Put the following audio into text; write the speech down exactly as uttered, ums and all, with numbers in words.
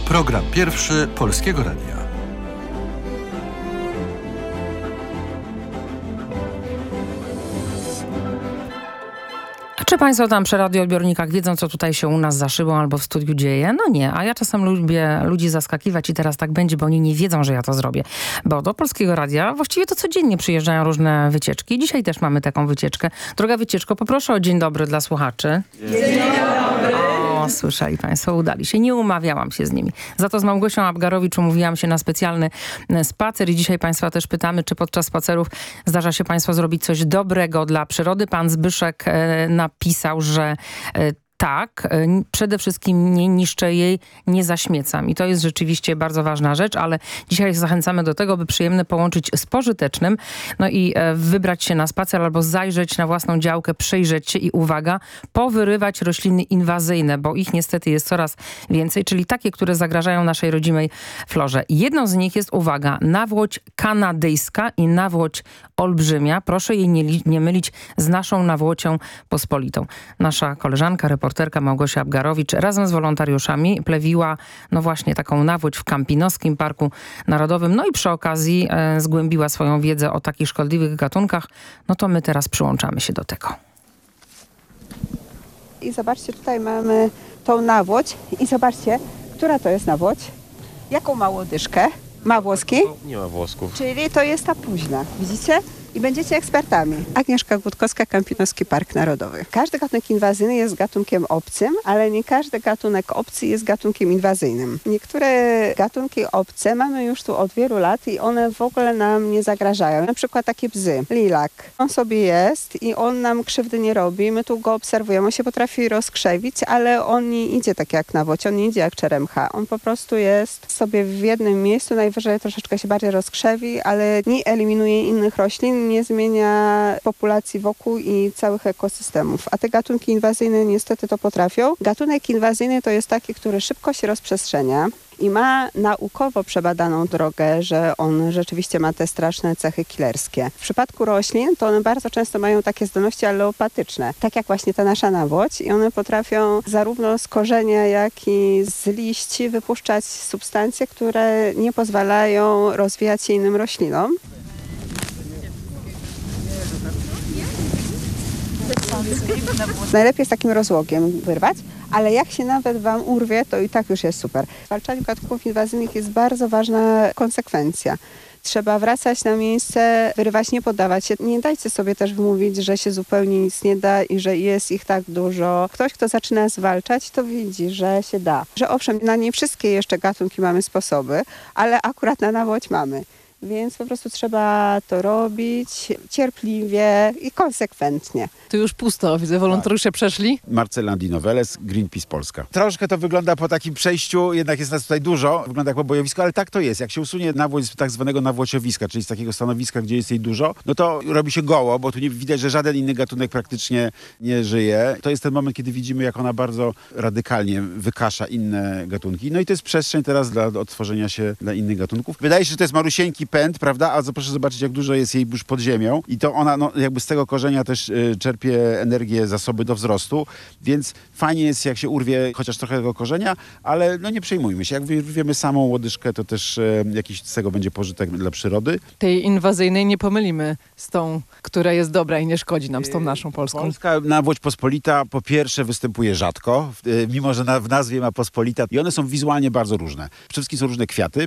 Program pierwszy Polskiego Radia. Czy Państwo tam przy radioodbiornikach wiedzą, co tutaj się u nas za szybą albo w studiu dzieje? No nie, a ja czasem lubię ludzi zaskakiwać i teraz tak będzie, bo oni nie wiedzą, że ja to zrobię. Bo do Polskiego Radia właściwie to codziennie przyjeżdżają różne wycieczki. Dzisiaj też mamy taką wycieczkę. Droga wycieczko, poproszę o dzień dobry dla słuchaczy. Dzień dobry. O, słyszeli Państwo, udali się. Nie umawiałam się z nimi. Za to z Małgosią Abgarowicz umówiłam się na specjalny spacer i dzisiaj Państwa też pytamy, czy podczas spacerów zdarza się Państwu zrobić coś dobrego dla przyrody. Pan Zbyszek e, napisał, że e, tak, przede wszystkim nie niszczę jej, nie zaśmiecam. I to jest rzeczywiście bardzo ważna rzecz, ale dzisiaj zachęcamy do tego, by przyjemne połączyć z pożytecznym. No i e, wybrać się na spacer albo zajrzeć na własną działkę, przyjrzeć się i uwaga, powyrywać rośliny inwazyjne, bo ich niestety jest coraz więcej, czyli takie, które zagrażają naszej rodzimej florze. Jedną z nich jest, uwaga, nawłoć kanadyjska i nawłoć olbrzymia. Proszę jej nie, nie mylić z naszą nawłocią pospolitą. Nasza koleżanka, reporterka Małgosia Abgarowicz razem z wolontariuszami plewiła no właśnie taką nawłoć w Kampinoskim Parku Narodowym. No i przy okazji e, zgłębiła swoją wiedzę o takich szkodliwych gatunkach. No to my teraz przyłączamy się do tego. I zobaczcie, tutaj mamy tą nawłoć i zobaczcie, która to jest nawłoć. Jaką ma łodyżkę? Ma włoski? Nie ma włosków. Czyli to jest ta późna. Widzicie? I będziecie ekspertami. Agnieszka Gutkowska, Kampinoski Park Narodowy. Każdy gatunek inwazyjny jest gatunkiem obcym, ale nie każdy gatunek obcy jest gatunkiem inwazyjnym. Niektóre gatunki obce mamy już tu od wielu lat i one w ogóle nam nie zagrażają. Na przykład takie bzy, lilak. On sobie jest i on nam krzywdy nie robi. My tu go obserwujemy. On się potrafi rozkrzewić, ale on nie idzie tak jak nawłoć, on nie idzie jak czeremcha. On po prostu jest sobie w jednym miejscu, najwyżej troszeczkę się bardziej rozkrzewi, ale nie eliminuje innych roślin, nie zmienia populacji wokół i całych ekosystemów. A te gatunki inwazyjne niestety to potrafią. Gatunek inwazyjny to jest taki, który szybko się rozprzestrzenia i ma naukowo przebadaną drogę, że on rzeczywiście ma te straszne cechy killerskie. W przypadku roślin to one bardzo często mają takie zdolności alloopatyczne, tak jak właśnie ta nasza nawłoć i one potrafią zarówno z korzenia, jak i z liści wypuszczać substancje, które nie pozwalają rozwijać się innym roślinom. Najlepiej z takim rozłogiem wyrwać, ale jak się nawet wam urwie, to i tak już jest super. W zwalczaniu gatunków inwazyjnych jest bardzo ważna konsekwencja. Trzeba wracać na miejsce, wyrywać, nie poddawać się. Nie dajcie sobie też wmówić, że się zupełnie nic nie da i że jest ich tak dużo. Ktoś, kto zaczyna zwalczać, to widzi, że się da. Że owszem, na nie wszystkie jeszcze gatunki mamy sposoby, ale akurat na nawłoć mamy. Więc po prostu trzeba to robić cierpliwie i konsekwentnie. Tu już pusto, widzę, wolontariusze tak przeszli. Marcela Nowelec, Greenpeace Polska. Troszkę to wygląda po takim przejściu, jednak jest nas tutaj dużo, wygląda jak pobojowisko, ale tak to jest. Jak się usunie nawłoć z tak zwanego nawłociowiska, czyli z takiego stanowiska, gdzie jest jej dużo, no to robi się goło, bo tu nie widać, że żaden inny gatunek praktycznie nie żyje. To jest ten moment, kiedy widzimy, jak ona bardzo radykalnie wykasza inne gatunki. No i to jest przestrzeń teraz dla odtworzenia się dla innych gatunków. Wydaje się, że to jest malusieńki pęd, prawda? A proszę zobaczyć, jak dużo jest jej już pod ziemią. I to ona no, jakby z tego korzenia też y, czerpie energię, zasoby do wzrostu. Więc fajnie jest, jak się urwie chociaż trochę tego korzenia, ale no nie przejmujmy się. Jak wyrwiemy samą łodyżkę, to też y, jakiś z tego będzie pożytek dla przyrody. Tej inwazyjnej nie pomylimy z tą, która jest dobra i nie szkodzi nam, z tą naszą polską. Polska nawłoć pospolita po pierwsze występuje rzadko, y, mimo że na, w nazwie ma pospolita. I one są wizualnie bardzo różne. Przede wszystkim są różne kwiaty.